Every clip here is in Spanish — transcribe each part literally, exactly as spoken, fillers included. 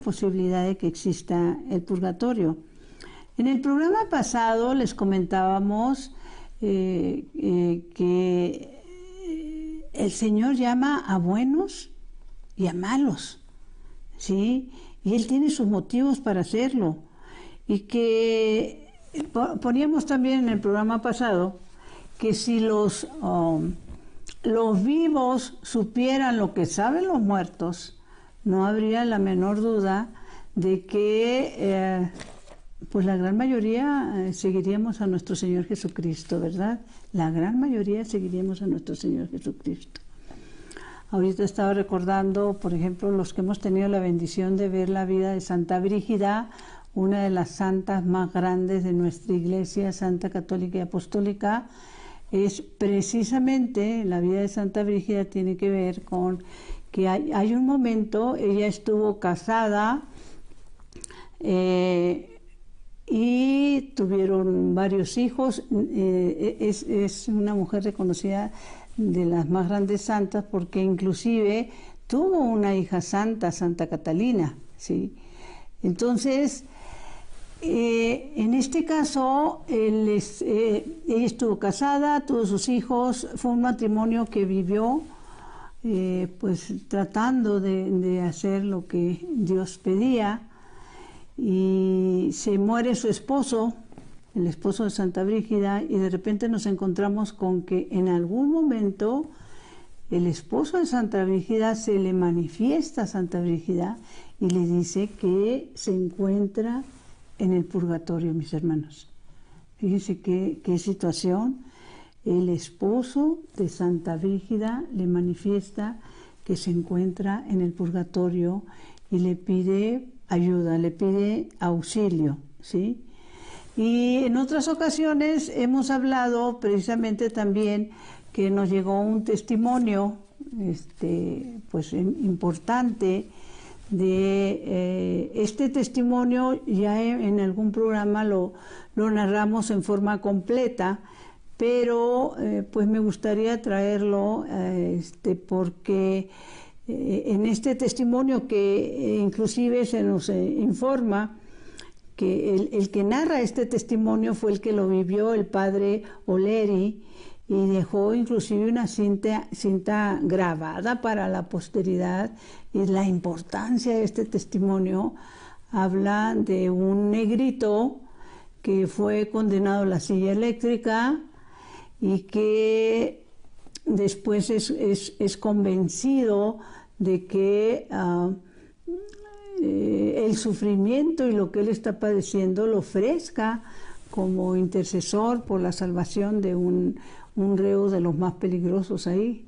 posibilidad de que exista el purgatorio. En el programa pasado les comentábamos eh, eh, que el Señor llama a buenos y a malos, ¿sí? Y Él tiene sus motivos para hacerlo. Y que poníamos también en el programa pasado que si los, um, los vivos supieran lo que saben los muertos, no habría la menor duda de que eh, pues la gran mayoría eh, seguiríamos a nuestro Señor Jesucristo, ¿verdad? La gran mayoría seguiríamos a nuestro Señor Jesucristo. Ahorita estaba recordando, por ejemplo, los que hemos tenido la bendición de ver la vida de Santa Brígida, una de las santas más grandes de nuestra iglesia, Santa Católica y Apostólica. Es precisamente la vida de Santa Brígida tiene que ver con que hay, hay un momento, ella estuvo casada eh, y tuvieron varios hijos, eh, es, es una mujer reconocida de las más grandes santas porque inclusive tuvo una hija santa, Santa Catalina, ¿sí? Entonces, Eh, en este caso, él es, eh, ella estuvo casada, tuvo sus hijos, fue un matrimonio que vivió eh, pues tratando de, de hacer lo que Dios pedía, y se muere su esposo, el esposo de Santa Brígida, y de repente nos encontramos con que en algún momento el esposo de Santa Brígida se le manifiesta a Santa Brígida y le dice que se encuentra en el purgatorio, mis hermanos. Fíjense qué, qué situación. El esposo de Santa Brígida le manifiesta que se encuentra en el purgatorio y le pide ayuda, le pide auxilio, ¿sí? Y en otras ocasiones hemos hablado precisamente también que nos llegó un testimonio este, pues, importante. De eh, este testimonio ya en, en algún programa lo, lo narramos en forma completa, pero eh, pues me gustaría traerlo eh, este, porque eh, en este testimonio que eh, inclusive se nos eh, informa que el, el que narra este testimonio fue el que lo vivió, el padre Oleri, y dejó inclusive una cinta, cinta grabada para la posteridad. Y la importancia de este testimonio habla de un negrito que fue condenado a la silla eléctrica y que después es, es, es convencido de que uh, eh, el sufrimiento y lo que él está padeciendo lo ofrezca como intercesor por la salvación de un, un reo de los más peligrosos ahí.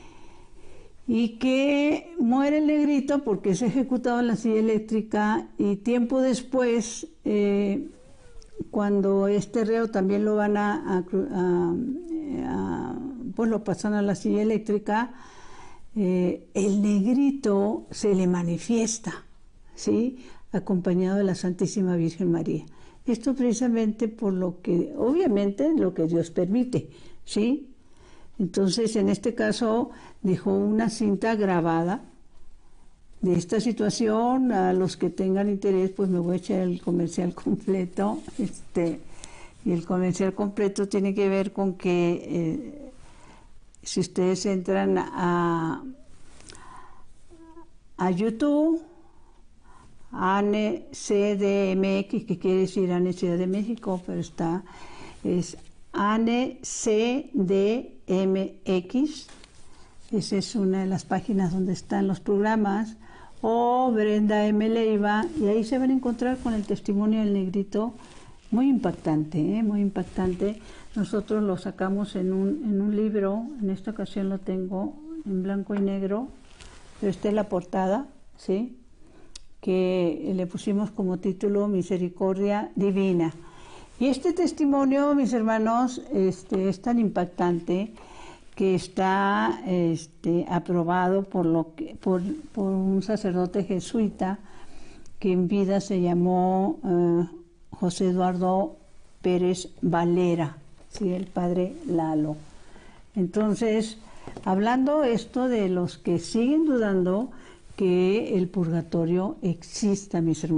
Y que muere el negrito porque es ejecutado en la silla eléctrica, y tiempo después, eh, cuando este reo también lo van a, a, a, a pues lo pasan a la silla eléctrica, eh, el negrito se le manifiesta, ¿sí? Acompañado de la Santísima Virgen María. Esto precisamente por lo que, obviamente, lo que Dios permite, ¿sí? Entonces, en este caso, dejó una cinta grabada de esta situación. A los que tengan interés, pues me voy a echar el comercial completo. Este, y el comercial completo tiene que ver con que eh, si ustedes entran a, a YouTube, A N C D M X, que quiere decir A N C de México, pero está, es A N C D M X, esa es una de las páginas donde están los programas, o Brenda M. Leiva, y ahí se van a encontrar con el testimonio del negrito, muy impactante, ¿eh? Muy impactante. Nosotros lo sacamos en un, en un libro, en esta ocasión lo tengo en blanco y negro, pero está en la portada, ¿sí? Que le pusimos como título Misericordia Divina. Y este testimonio, mis hermanos, este, es tan impactante que está este, aprobado por, lo que, por, por un sacerdote jesuita que en vida se llamó uh, José Eduardo Pérez Valera, ¿sí? El padre Lalo. Entonces, hablando esto de los que siguen dudando, que el purgatorio exista, mis hermanos.